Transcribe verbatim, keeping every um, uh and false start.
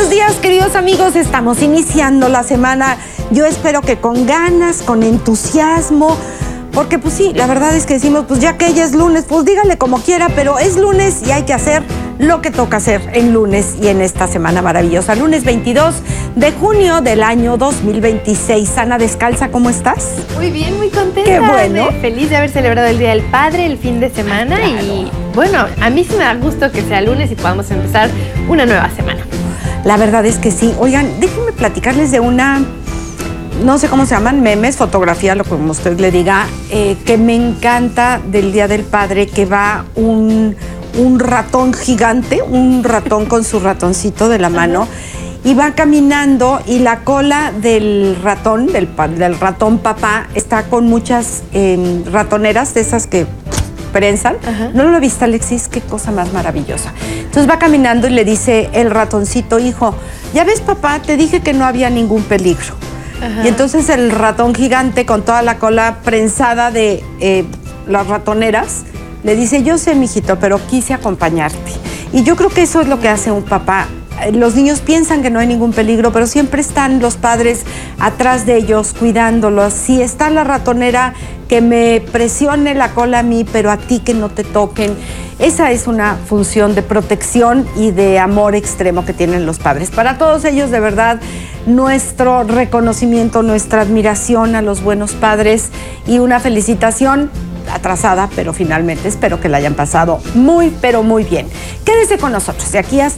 buenos días, queridos amigos. Estamos iniciando la semana. Yo espero que con ganas, con entusiasmo, porque pues sí, la verdad es que decimos, pues ya que ella es lunes, pues dígale como quiera, pero es lunes y hay que hacer lo que toca hacer en lunes y en esta semana maravillosa. Lunes veintidós de junio del año dos mil veintiséis. Ana Descalza, ¿cómo estás? Muy bien, muy contenta. Qué bueno. De, feliz de haber celebrado el Día del Padre el fin de semana. Claro. Y bueno, a mí sí me da gusto que sea lunes y podamos empezar una nueva semana. La verdad es que sí. Oigan, déjenme platicarles de una, no sé cómo se llaman, memes, fotografía, lo como usted le diga, eh, que me encanta del Día del Padre, que va un, un ratón gigante, un ratón con su ratoncito de la mano, y va caminando y la cola del ratón, del, del ratón papá, está con muchas eh, ratoneras de esas que prensan. Ajá. ¿No lo viste, Alexis? Qué cosa más maravillosa. Entonces va caminando y le dice el ratoncito, hijo, ya ves, papá, te dije que no había ningún peligro. Ajá. Y entonces el ratón gigante con toda la cola prensada de eh, las ratoneras le dice, yo sé, mijito, pero quise acompañarte. Y yo creo que eso es lo que hace un papá. Los niños piensan que no hay ningún peligro, pero siempre están los padres atrás de ellos, cuidándolos. Si está la ratonera, que me presione la cola a mí, pero a ti que no te toquen. Esa es una función de protección y de amor extremo que tienen los padres. Para todos ellos, de verdad, nuestro reconocimiento, nuestra admiración a los buenos padres y una felicitación atrasada, pero finalmente espero que la hayan pasado muy, pero muy bien. Quédese con nosotros de aquí hasta